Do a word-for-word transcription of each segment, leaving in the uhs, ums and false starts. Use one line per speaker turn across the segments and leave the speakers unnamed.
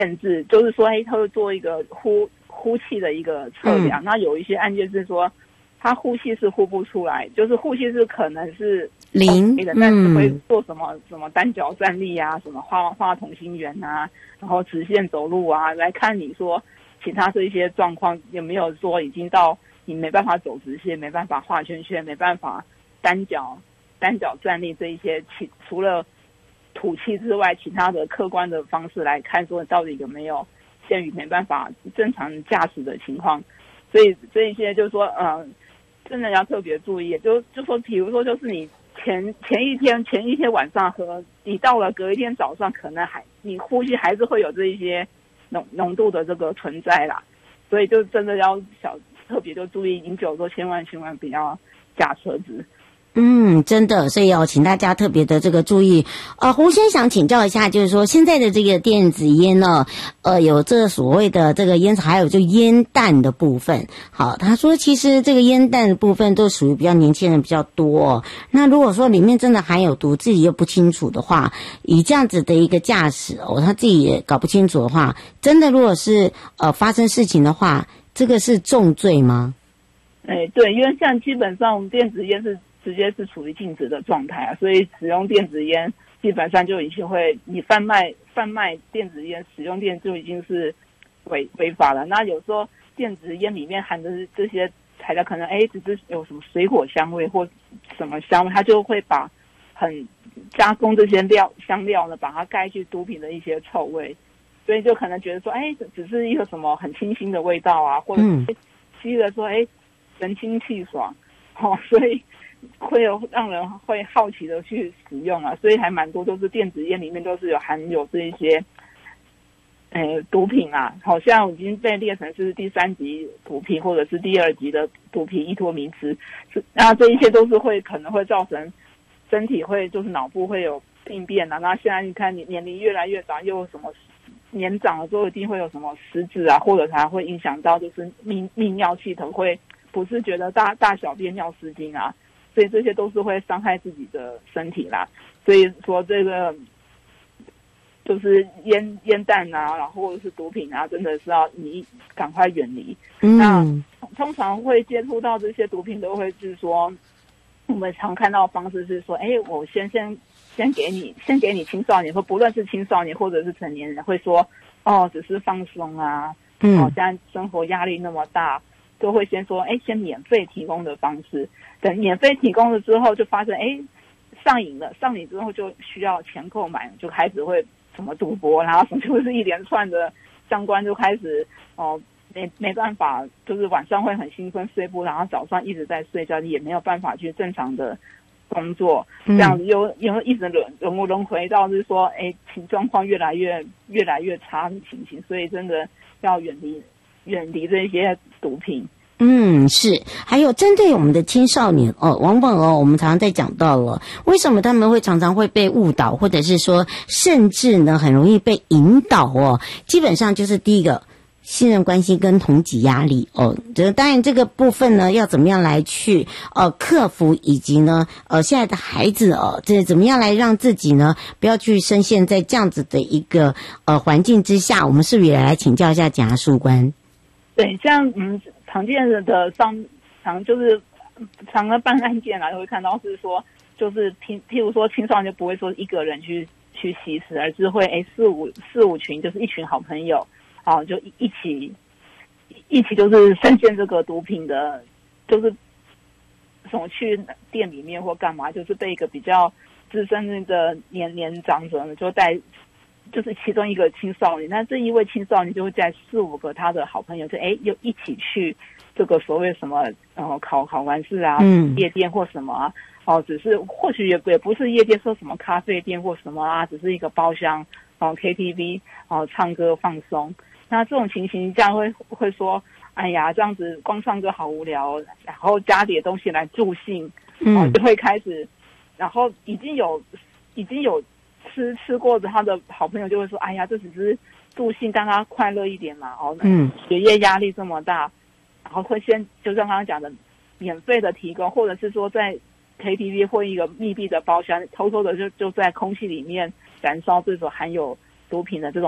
限制，就是说，哎，他会做一个呼呼气的一个测量。嗯、那有一些案件是说，他呼气是呼不出来，就是呼气是可能是
零
的，但是会做什么、嗯、什么单脚站立啊，什么画画同心圆啊，然后直线走路啊，来看你说其他这一些状况有没有说已经到你没办法走直线，没办法画圈圈，没办法单脚单脚站立这一些，其除了吐气之外，其他的客观的方式来看，说到底有没有限于没办法正常驾驶的情况。所以这一些就是说，呃，真的要特别注意。就就说，比如说，就是你前前一天前一天晚上和你到了隔一天早上，可能还你呼吸还是会有这一些浓浓度的这个存在啦。所以就真的要小特别就注意，饮酒都千万千万不要驾车子。
嗯，真的，所以哦，请大家特别的这个注意。呃，洪先想请教一下，就是说现在的这个电子烟呢，呃，有这所谓的这个烟草，还有就烟弹的部分。好，他说其实这个烟弹的部分都属于比较年轻人比较多哦。那如果说里面真的含有毒，自己又不清楚的话，以这样子的一个驾驶哦，他自己也搞不清楚的话，真的如果是呃发生事情的话，这个是重罪吗？
哎，对，因为像基本上我们电子烟是直接是处于禁止的状态啊，所以使用电子烟基本上就已经会，你贩卖贩卖电子烟、使用电就已经是违违法了。那有时候电子烟里面含的这些材料，可能哎只是有什么水果香味或什么香味，它就会把很加工这些料香料呢，把它盖去毒品的一些臭味，所以就可能觉得说，哎，只是一个什么很清新的味道啊，或者是吸了说，哎，神清气爽，哦，所以会有让人会好奇的去使用啊，所以还蛮多都是电子烟里面都是有含有这一些，呃，毒品啊，好像已经被列成是第三级毒品或者是第二级的毒品依托名词，那这一些都是会可能会造成身体会就是脑部会有病变啊。那现在你看你年龄越来越长，又有什么年长了之后一定会有什么失智啊，或者还会影响到就是泌泌尿系统，会不是觉得大大小便尿失禁啊。所以这些都是会伤害自己的身体啦，所以说这个就是烟烟弹啊，然后或者是毒品啊，真的是要你赶快远离。嗯，那通常会接触到这些毒品，都会是说，我们常看到的方式是说，哎，我先先先给你，先给你青少年，或不论是青少年或者是成年人，会说，哦，只是放松啊，嗯，哦，现在生活压力那么大。都会先说，哎，先免费提供的方式，等免费提供了之后，就发生，哎，上瘾了，上瘾之后就需要钱购买，就开始会什么赌博，然后什么就是一连串的相关就开始，哦，没没办法，就是晚上会很兴奋睡不，然后早上一直在睡觉，也没有办法去正常的工作，这样子又又一直轮轮轮回到就是说，哎，情状况越来越越来越差的情形，所以真的要远离。远离这些毒品。
嗯，是。还有针对我们的青少年哦，往往哦，我们常常在讲到了，为什么他们会常常会被误导，或者是说，甚至呢，很容易被引导哦。基本上就是第一个，信任关系跟同级压力哦。这当然这个部分呢，要怎么样来去呃克服，以及呢呃现在的孩子哦，这怎么样来让自己呢不要去深陷在这样子的一个呃环境之下？我们是不是也来请教一下检察事务官？
对，像嗯常见的上常就是常常办案件啊，会看到是说，就是譬譬如说青少年不会说一个人去去吸食，而是会哎四五四五群，就是一群好朋友，啊就一一起一起就是深陷这个毒品的，就是什么去店里面或干嘛，就是被一个比较资深的年年长者呢就带。就是其中一个青少年，那这一位青少年就会在四五个他的好朋友，就哎又一起去这个所谓什么呃考考完试啊，嗯，夜店或什么啊，哦，只是或许也也不是夜店，说什么咖啡店或什么啊，只是一个包厢哦 K T V 哦唱歌放松。那这种情形，这样会会说，哎呀，这样子光唱歌好无聊，然后加点东西来助兴，哦，就会开始，然后已经有已经有。吃吃过的他的好朋友就会说，哎呀，这只是助兴，让他快乐一点嘛。哦，嗯，学业压力这么大，然后会先就像刚刚讲的，免费的提供，或者是说在 K T V 或一个密闭的包厢，偷偷的就就在空气里面燃烧这种含有毒品的这种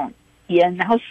烟，然后